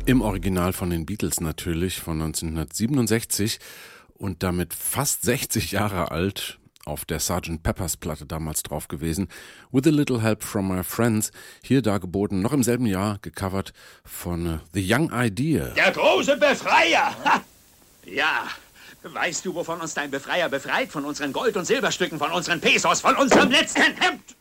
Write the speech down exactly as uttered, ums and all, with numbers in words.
Im Original von den Beatles natürlich, von neunzehnhundertsiebenundsechzig und damit fast sechzig Jahre alt, auf der Sergeant Pepper's Platte damals drauf gewesen. With a Little Help from My Friends, hier dargeboten, noch im selben Jahr gecovert von uh, The Young Idea. Der große Befreier! Ha! Ja, weißt du, wovon uns dein Befreier befreit? Von unseren Gold- und Silberstücken, von unseren Pesos, von unserem letzten Hemd!